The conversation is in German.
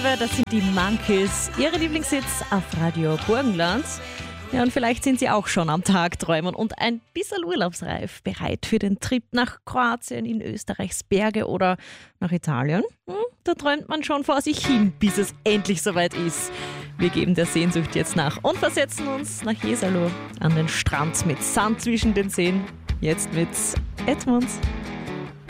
Das sind die Monkeys, ihre Lieblingshits auf Radio Burgenland. Ja, und vielleicht sind sie auch schon am Tagträumen und ein bisschen urlaubsreif, bereit für den Trip nach Kroatien, in Österreichs Berge oder nach Italien. Da träumt man schon vor sich hin, bis es endlich soweit ist. Wir geben der Sehnsucht jetzt nach und versetzen uns nach Jesalo an den Strand mit Sand zwischen den Zehen. Jetzt mit Edmunds.